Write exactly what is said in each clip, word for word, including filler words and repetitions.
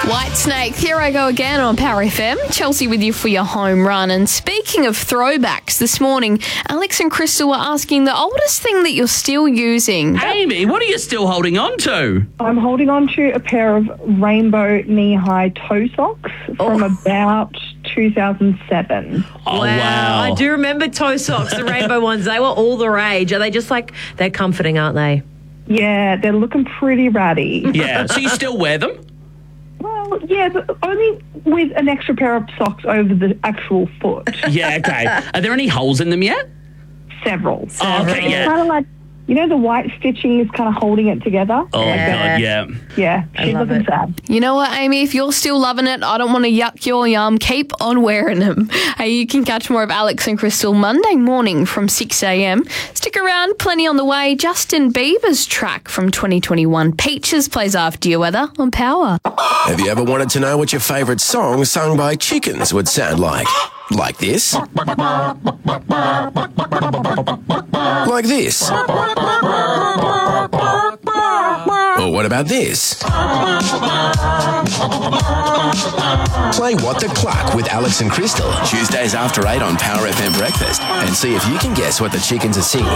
Whitesnake, here I go again on Power F M. Chelsea with you for your home run. And speaking of throwbacks, this morning, Alex and Crystal were asking the oldest thing that you're still using. Amy, what are you still holding on to? I'm holding on to a pair of rainbow knee-high toe socks from about two thousand seven. Oh, wow. I do remember toe socks, the rainbow ones. They were all the rage. Are they just like, they're comforting, aren't they? Yeah, they're looking pretty ratty. Yeah, so you still wear them? Well, yeah, but only with an extra pair of socks over the actual foot. Yeah, okay. Are there any holes in them yet? Several. Oh, okay, It's yeah. kind of like, you know, the white stitching is kind of holding it together. Oh, Yeah. God, yeah. Yeah, she's love looking it. sad. You know what, Amy? If you're still loving it, I don't want to yuck your yum. Keep on wearing them. Hey, you can catch more of Alex and Crystal Monday morning from six a.m. Stick around, plenty on the way. Justin Bieber's track from twenty twenty-one, Peaches, plays after your weather on Power. Have you ever wanted to know what your favourite song sung by chickens would sound like? Like this? Like this? Or what about this? Play What the Cluck with Alex and Crystal, Tuesdays after eight on Power F M Breakfast, and see if you can guess what the chickens are singing.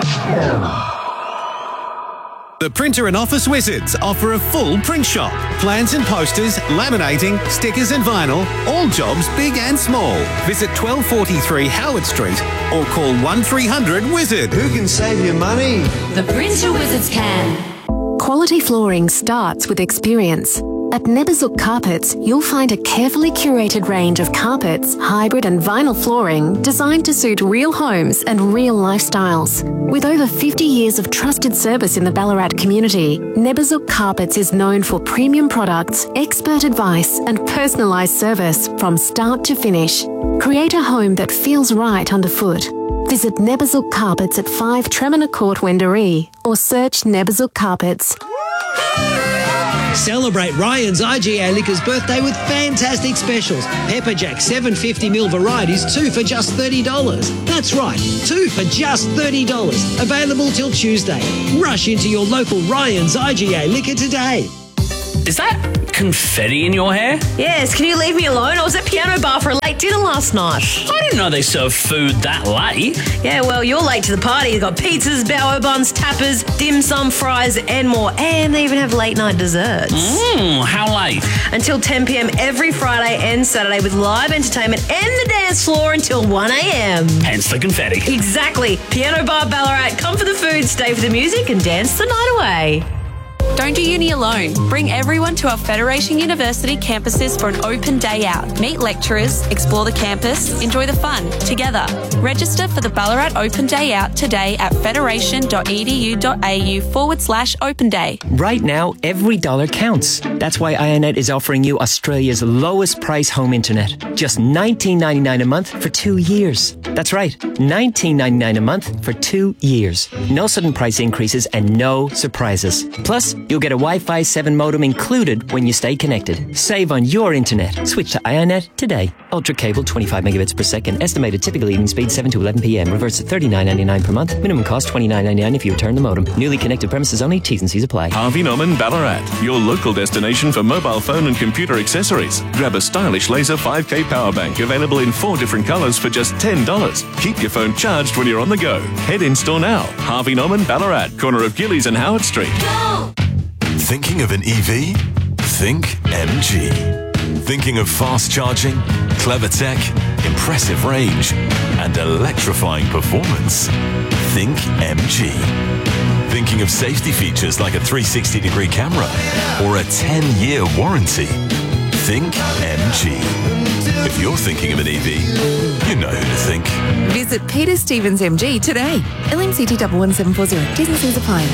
The Printer and Office Wizards offer a full print shop. Plans and posters, laminating, stickers and vinyl, all jobs big and small. Visit twelve forty-three Howard Street or call one three hundred wizard. Who can save you money? The Printer Wizards can. Quality flooring starts with experience. At Neberzuk Carpets, you'll find a carefully curated range of carpets, hybrid and vinyl flooring designed to suit real homes and real lifestyles. With over fifty years of trusted service in the Ballarat community, Neberzuk Carpets is known for premium products, expert advice and personalised service from start to finish. Create a home that feels right underfoot. Visit Neberzuk Carpets at five Tremina Court, Wendouree, or search Neberzuk Carpets. Celebrate Ryan's I G A Liquors birthday with fantastic specials. Pepper Jack seven fifty milliliter varieties, two for just thirty dollars. That's right, two for just thirty dollars. Available till Tuesday. Rush into your local Ryan's I G A Liquor today. Is that confetti in your hair? Yes, can you leave me alone? I was at Piano Bar for a late dinner last night. I didn't know they serve food that late. Yeah, well, you're late to the party. They've got pizzas, bao buns, tappers, dim sum, fries, and more. And they even have late night desserts. Mmm, how late? Until ten p.m. every Friday and Saturday with live entertainment and the dance floor until one a.m. Hence the confetti. Exactly. Piano Bar Ballarat. Come for the food, stay for the music, and dance the night away. Don't do uni alone. Bring everyone to our Federation University campuses for an open day out. Meet lecturers, explore the campus, enjoy the fun together. Register for the Ballarat Open Day Out today at federation.edu.au forward slash open day. Right now, every dollar counts. That's why Ionet is offering you Australia's lowest price home internet. Just nineteen ninety-nine a month for two years. That's right, nineteen ninety-nine a month for two years. No sudden price increases and no surprises. Plus, you'll get a Wi-Fi seven modem included when you stay connected. Save on your internet. Switch to Ionet today. Ultra cable, twenty-five megabits per second. Estimated typical evening speed seven to eleven p.m. Reverse at thirty-nine ninety-nine per month. Minimum cost twenty-nine ninety-nine if you return the modem. Newly connected premises only. T's and C's apply. Harvey Norman Ballarat, your local destination for mobile phone and computer accessories. Grab a stylish laser five K power bank available in four different colours for just ten dollars. Keep your phone charged when you're on the go. Head in store now. Harvey Norman Ballarat, corner of Gillies and Howard Street. Go! Thinking of an E V? Think M G. Thinking of fast charging, clever tech, impressive range, and electrifying performance? Think M G. Thinking of safety features like a three sixty degree camera or a ten year warranty? Think M G. If you're thinking of an E V, you know who to think. Visit Peter Stevens M G today. L M C T one one seven four zero. T's and C's apply.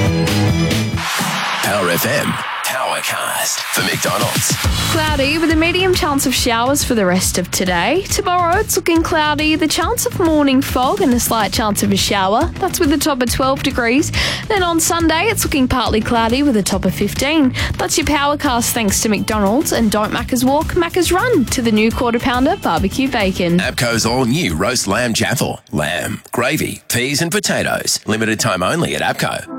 Power F M, Powercast for McDonald's. Cloudy with a medium chance of showers for the rest of today. Tomorrow it's looking cloudy, the chance of morning fog and a slight chance of a shower. That's with a top of twelve degrees. Then on Sunday it's looking partly cloudy with a top of fifteen. That's your Powercast thanks to McDonald's, and don't Macca's walk, Macca's run to the new quarter pounder barbecue bacon. APCO's all new roast lamb jaffle. Lamb, gravy, peas and potatoes. Limited time only at APCO.